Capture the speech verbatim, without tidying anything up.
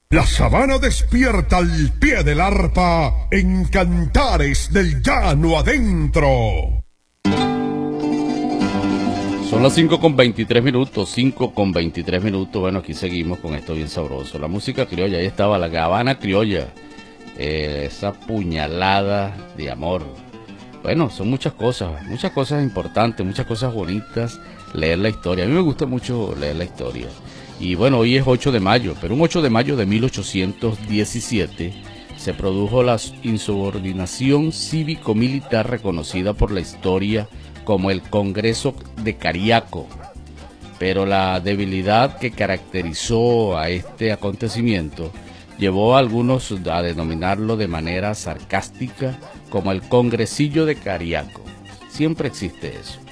La sabana despierta al pie del arpa en cantares del llano adentro. Son las cinco con veintitrés minutos, cinco con veintitrés minutos. Bueno, aquí seguimos con esto bien sabroso. La música criolla, ahí estaba la Habana criolla. Eh, esa puñalada de amor. Bueno, son muchas cosas, muchas cosas importantes, muchas cosas bonitas. Leer la historia. A mí me gusta mucho leer la historia. Y bueno, hoy es ocho de mayo, pero un ocho de mayo de mil ochocientos diecisiete se produjo la insubordinación cívico-militar reconocida por la historia como el Congreso de Cariaco. Pero la debilidad que caracterizó a este acontecimiento llevó a algunos a denominarlo de manera sarcástica como el Congresillo de Cariaco. Siempre existe eso.